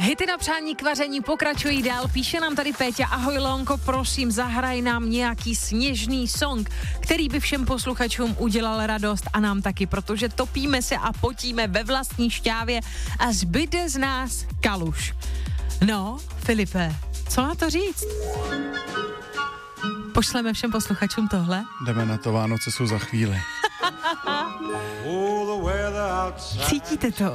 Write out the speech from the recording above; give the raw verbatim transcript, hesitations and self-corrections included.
Hity na přání k vaření pokračují dál. Píše nám tady Péťa: ahoj Lonko, prosím, zahraj nám nějaký sněžný song, který by všem posluchačům udělal radost a nám taky, protože topíme se a potíme ve vlastní šťávě a zbyde z nás kaluš. No, Filipe, co na to říct? Pošleme všem posluchačům tohle? Jdeme na to, Vánoce jsou za chvíli. Cítíte to?